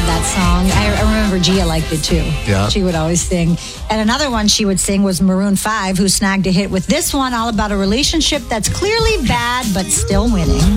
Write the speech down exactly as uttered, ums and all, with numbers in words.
that song. I, I remember Gia liked it too. Yeah. She would always sing. And another one she would sing was Maroon five, who snagged a hit with this one, all about a relationship that's clearly bad but still winning.